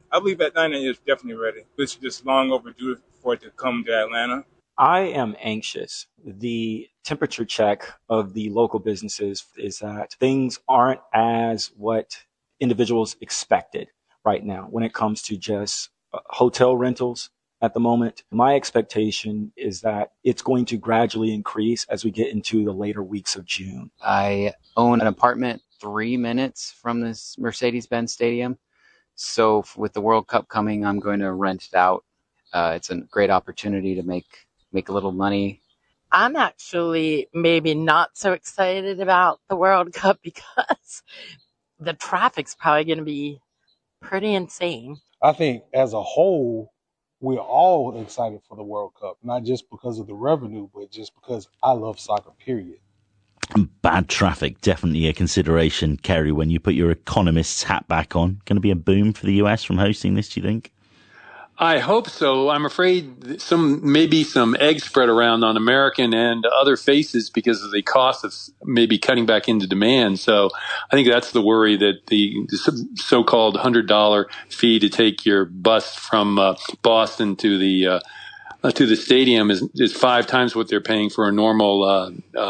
I believe Atlanta is definitely ready. It's just long overdue for it to come to Atlanta. I am anxious. The temperature check of the local businesses is that things aren't as what individuals expected right now when it comes to just hotel rentals at the moment. My expectation is that it's going to gradually increase as we get into the later weeks of June. I own an apartment 3 minutes from this Mercedes-Benz Stadium. So with the World Cup coming, I'm going to rent it out. It's a great opportunity to make a little money. I'm actually maybe not so excited about the World Cup because the traffic's probably going to be pretty insane. I think as a whole, we're all excited for the World Cup, not just because of the revenue, but just because I love soccer, period. Bad traffic, definitely a consideration, Kerry, when you put your economist's hat back on. Going to be a boom for the US from hosting this, do you think? I hope so. I'm afraid maybe some eggs spread around on American and other faces because of the cost of maybe cutting back into demand. So I think that's the worry, that the so-called $100 fee to take your bus from Boston to the stadium is 5 times what they're paying for a normal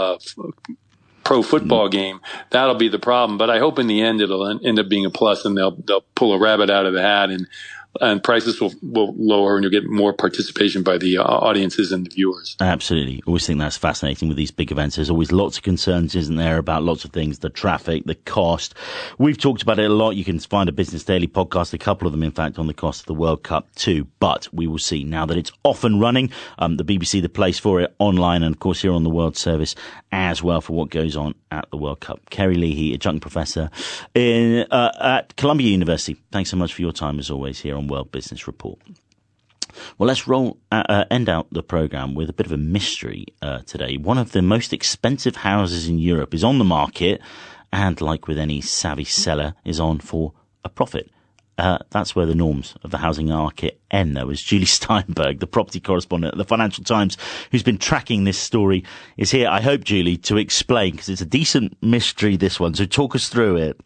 pro football game. That'll be the problem. But I hope in the end it'll end up being a plus, and they'll pull a rabbit out of the hat, and prices will lower, and you'll get more participation by the audiences and the viewers. Absolutely. Always think that's fascinating with these big events. There's always lots of concerns, isn't there, about lots of things, the traffic, the cost. We've talked about it a lot. You can find a Business Daily podcast, a couple of them, in fact, on the cost of the World Cup too. But we will see now that it's off and running. The BBC, the place for it, online, and of course here on the World Service as well, for what goes on at the World Cup. Kerry Leahy, adjunct professor at Columbia University. Thanks so much for your time, as always, here on World Business Report. Well, let's end out the programme with a bit of a mystery today. One of the most expensive houses in Europe is on the market, and like with any savvy seller, is on for a profit. That's where the norms of the housing market end, though, as Julie Steinberg, the property correspondent at the Financial Times, who's been tracking this story, is here, I hope, Julie, to explain, because it's a decent mystery, this one. So talk us through it.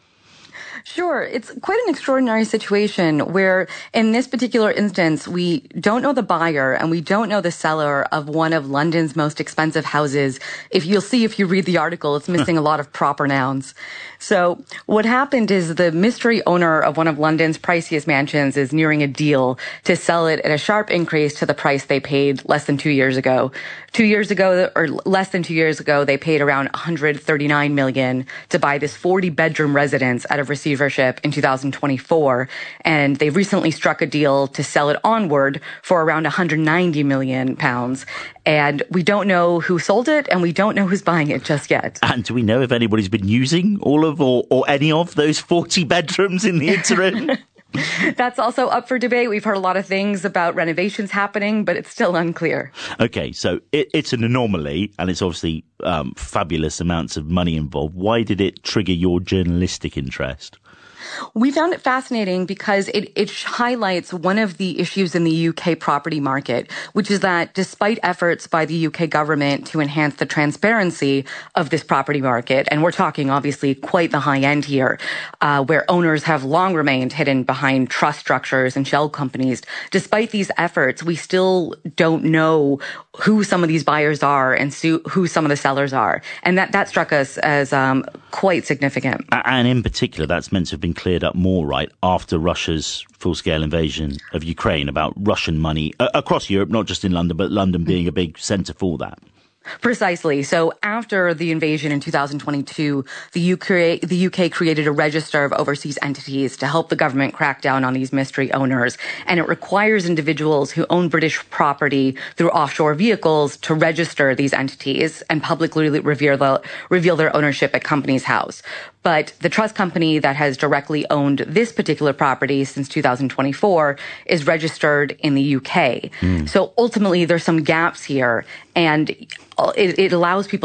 Sure. It's quite an extraordinary situation where, in this particular instance, we don't know the buyer and we don't know the seller of one of London's most expensive houses. If you read the article, it's missing a lot of proper nouns. So what happened is the mystery owner of one of London's priciest mansions is nearing a deal to sell it at a sharp increase to the price they paid less than 2 years ago. 2 years ago, or less than 2 years ago, they paid around $139 million to buy this 40-bedroom residence out of receivership in 2024. And they've recently struck a deal to sell it onward for around £190 million. And we don't know who sold it, and we don't know who's buying it just yet. And do we know if anybody's been using all of or any of those 40 bedrooms in the interim? That's also up for debate. We've heard a lot of things about renovations happening, but it's still unclear. Okay, so it's an anomaly, and it's obviously fabulous amounts of money involved. Why did it trigger your journalistic interest? We found it fascinating because it highlights one of the issues in the UK property market, which is that despite efforts by the UK government to enhance the transparency of this property market, and we're talking obviously quite the high end here, where owners have long remained hidden behind trust structures and shell companies, despite these efforts, we still don't know who some of these buyers are and who some of the sellers are. And that struck us as quite significant. And in particular, that's meant to have been cleared up more, right, after Russia's full-scale invasion of Ukraine, about Russian money across Europe, not just in London, but London being a big centre for that. Precisely. So after the invasion in 2022, the UK created a register of overseas entities to help the government crack down on these mystery owners. And it requires individuals who own British property through offshore vehicles to register these entities and publicly reveal their ownership at Companies House. But the trust company that has directly owned this particular property since 2024 is registered in the UK. So ultimately, there's some gaps here, and it allows people